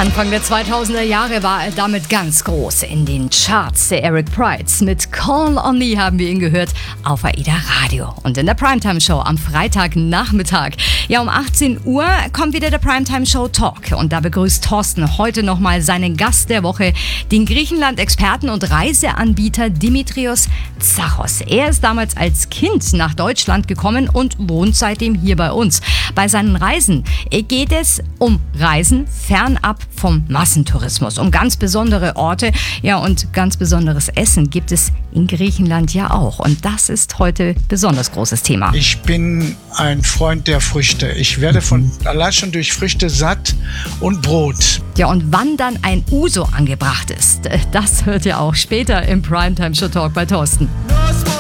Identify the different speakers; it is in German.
Speaker 1: Anfang der 2000er Jahre war er damit ganz groß in den Charts. Der Eric Prydz mit Call on Me haben wir ihn gehört auf AIDA Radio. Und in der Primetime Show am Freitagnachmittag. Ja, um 18 Uhr kommt wieder der Primetime Show Talk. Und da begrüßt Thorsten heute nochmal seinen Gast der Woche, den Griechenland-Experten und Reiseanbieter Dimitrios Tsachos. Er ist damals als Kind nach Deutschland gekommen und wohnt seitdem hier bei uns. Bei seinen Reisen geht es um Reisen fernab vom Massentourismus, um ganz besondere Orte. Ja, und ganz besonderes Essen gibt es in Griechenland ja auch. Und das ist heute besonders großes Thema.
Speaker 2: Ich bin ein Freund der Früchte. Ich werde allein schon durch Früchte satt und Brot.
Speaker 1: Ja, und wann dann ein Uso angebracht ist, das hört ihr auch später im Primetime Show Talk bei Thorsten.